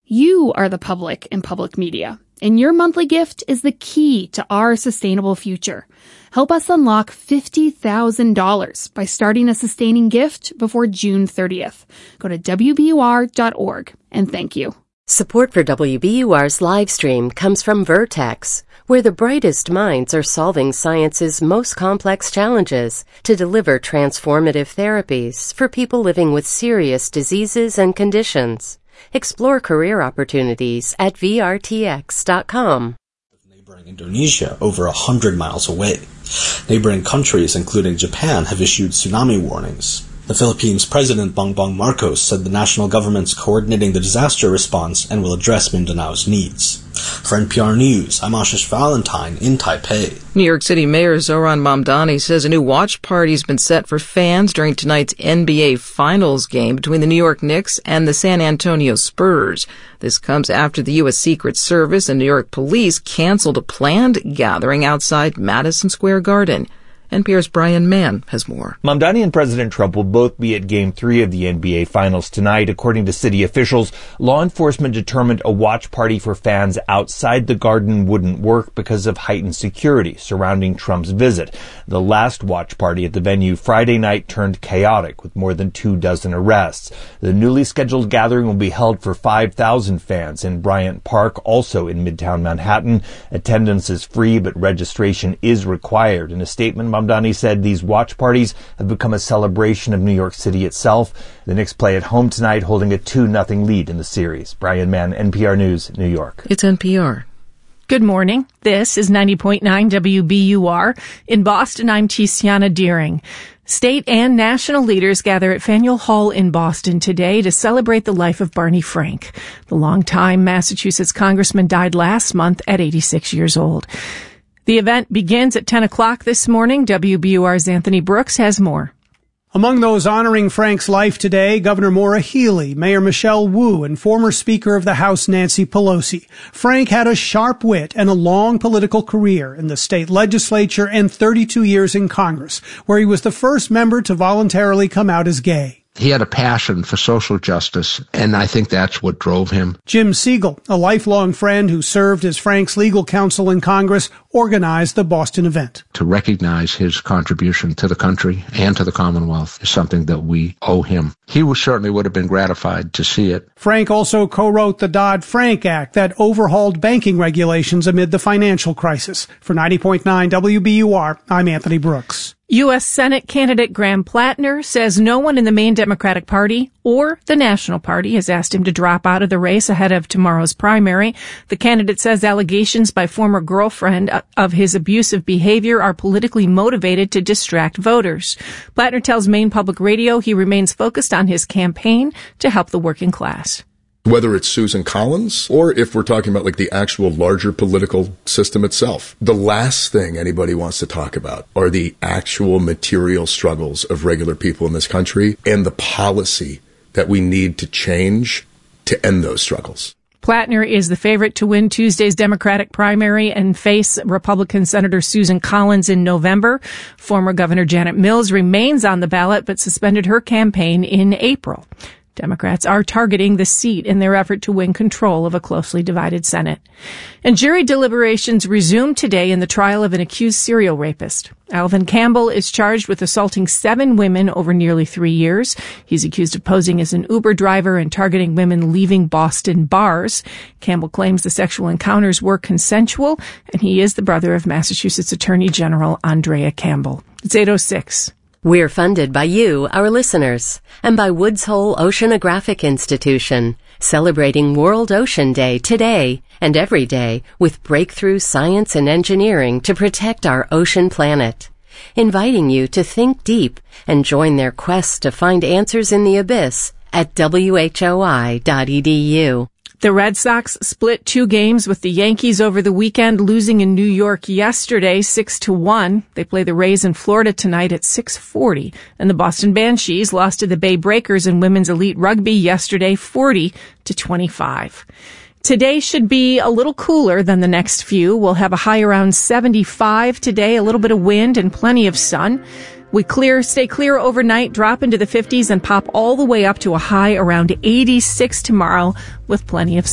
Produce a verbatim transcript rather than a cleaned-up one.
You are the public in public media, and your monthly gift is the key to our sustainable future. Help us unlock fifty thousand dollars by starting a sustaining gift before June thirtieth. Go to W B U R dot org, and thank you. Support for W B U R's live stream comes from Vertex, where the brightest minds are solving science's most complex challenges to deliver transformative therapies for people living with serious diseases and conditions. Explore career opportunities at V R T X dot com. Neighboring Indonesia, over a hundred miles away. Neighboring countries, including Japan, have issued tsunami warnings. The Philippines President Bongbong Marcos said the national government's coordinating the disaster response and will address Mindanao's needs. For N P R News, I'm Ashish Valentine in Taipei. New York City Mayor Zohran Mamdani says a new watch party has been set for fans during tonight's N B A Finals game between the New York Knicks and the San Antonio Spurs. This comes after the U S Secret Service and New York police canceled a planned gathering outside Madison Square Garden. N P R's Brian Mann has more. Mamdani and President Trump will both be at Game three of the N B A Finals tonight. According to city officials, law enforcement determined a watch party for fans outside the Garden wouldn't work because of heightened security surrounding Trump's visit. The last watch party at the venue Friday night turned chaotic with more than two dozen arrests. The newly scheduled gathering will be held for five thousand fans in Bryant Park, also in Midtown Manhattan. Attendance is free, but registration is required. In a statement, Mamdani said these watch parties have become a celebration of New York City itself. The Knicks play at home tonight, holding a two nothing lead in the series. Brian Mann, N P R News, New York. It's N P R. Good morning. This is ninety point nine W B U R. In Boston, I'm Tiziana Deering. State and national leaders gather at Faneuil Hall in Boston today to celebrate the life of Barney Frank. The longtime Massachusetts congressman died last month at eighty-six years old. The event begins at ten o'clock this morning. W B U R's Anthony Brooks has more. Among those honoring Frank's life today, Governor Maura Healey, Mayor Michelle Wu, and former Speaker of the House Nancy Pelosi. Frank had a sharp wit and a long political career in the state legislature and thirty-two years in Congress, where he was the first member to voluntarily come out as gay. He had a passion for social justice, and I think that's what drove him. Jim Siegel, a lifelong friend who served as Frank's legal counsel in Congress, organized the Boston event. To recognize his contribution to the country and to the Commonwealth is something that we owe him. He was, certainly would have been gratified to see it. Frank also co-wrote the Dodd-Frank Act that overhauled banking regulations amid the financial crisis. For ninety point nine W B U R, I'm Anthony Brooks. U S Senate candidate Graham Plattner says no one in the main Democratic Party or the National Party has asked him to drop out of the race ahead of tomorrow's primary. The candidate says allegations by former girlfriend of his abusive behavior are politically motivated to distract voters. Plattner tells Maine Public Radio he remains focused on his campaign to help the working class. Whether it's Susan Collins or if we're talking about like the actual larger political system itself, the last thing anybody wants to talk about are the actual material struggles of regular people in this country and the policy that we need to change to end those struggles. Plattner is the favorite to win Tuesday's Democratic primary and face Republican Senator Susan Collins in November. Former Governor Janet Mills remains on the ballot but suspended her campaign in April. Democrats are targeting the seat in their effort to win control of a closely divided Senate. And jury deliberations resume today in the trial of an accused serial rapist. Alvin Campbell is charged with assaulting seven women over nearly three years. He's accused of posing as an Uber driver and targeting women leaving Boston bars. Campbell claims the sexual encounters were consensual, and he is the brother of Massachusetts Attorney General Andrea Campbell. It's eight oh six. We're funded by you, our listeners, and by Woods Hole Oceanographic Institution, celebrating World Ocean Day today and every day with breakthrough science and engineering to protect our ocean planet. Inviting you to think deep and join their quest to find answers in the abyss at W H O I dot E D U. The Red Sox split two games with the Yankees over the weekend, losing in New York yesterday six to one. They play the Rays in Florida tonight at six forty. And the Boston Banshees lost to the Bay Breakers in Women's Elite Rugby yesterday forty to twenty-five. Today should be a little cooler than the next few. We'll have a high around seventy-five today, a little bit of wind and plenty of sun. We clear, stay clear overnight, drop into the fifties, and pop all the way up to a high around eighty-six tomorrow with plenty of